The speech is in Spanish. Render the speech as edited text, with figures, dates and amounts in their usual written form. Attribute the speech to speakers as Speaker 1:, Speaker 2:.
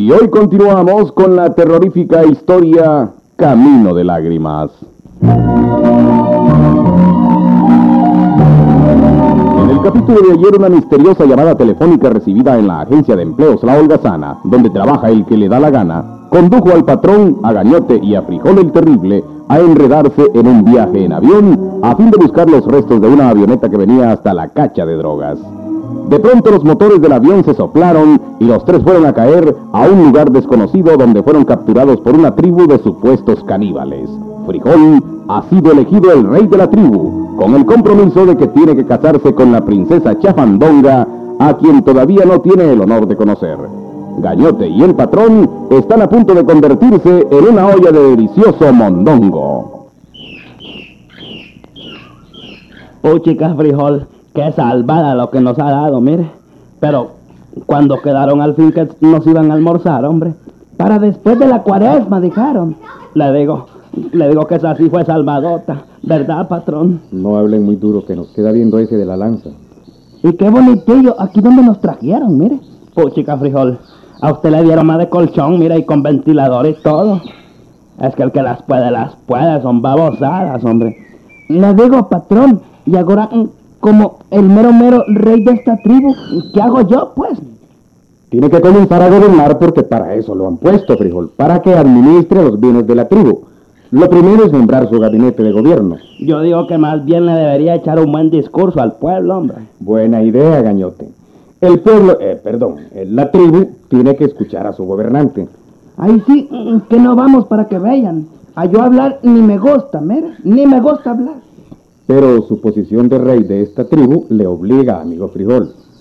Speaker 1: Y hoy continuamos con la terrorífica historia Camino de Lágrimas. En el capítulo de ayer, una misteriosa llamada telefónica recibida en la agencia de empleos La Holgazana, donde trabaja el que le da la gana, condujo al patrón, a Gañote y a Frijol el Terrible a enredarse en un viaje en avión a fin de buscar los restos de una avioneta que venía hasta la cacha de drogas. De pronto los motores del avión se soplaron y los tres fueron a caer a un lugar desconocido donde fueron capturados por una tribu de supuestos caníbales. Frijol ha sido elegido el rey de la tribu, con el compromiso de que tiene que casarse con la princesa Chafandonga, a quien todavía no tiene el honor de conocer. Gañote y el patrón están a punto de convertirse en una olla de delicioso mondongo.
Speaker 2: Chicas, Frijol, qué salvada lo que nos ha dado, mire. Pero cuando quedaron al fin que nos iban a almorzar, hombre. Para después de la cuaresma, dijeron. Le digo que esa sí fue salvadota, ¿verdad, patrón?
Speaker 3: No hablen muy duro, que nos queda viendo ese de la lanza.
Speaker 2: Y qué bonitillo, aquí donde nos trajeron, mire. Chica, Frijol, a usted le dieron más de colchón, mira, y con ventilador y todo. Es que el que las puede, son babosadas, hombre. Le digo, patrón, y ahora, como el mero rey de esta tribu, ¿qué hago yo, pues?
Speaker 3: Tiene que comenzar a gobernar porque para eso lo han puesto, Frijol, para que administre los bienes de la tribu. Lo primero es nombrar su gabinete de gobierno.
Speaker 2: Yo digo que más bien le debería echar un buen discurso al pueblo, hombre.
Speaker 3: Buena idea, Gañote. El pueblo, la tribu tiene que escuchar a su gobernante.
Speaker 2: Ay, sí, que no vamos para que vean. A yo hablar ni me gusta, mira, ni me gusta hablar.
Speaker 3: Pero su posición de rey de esta tribu le obliga, amigo Frijol.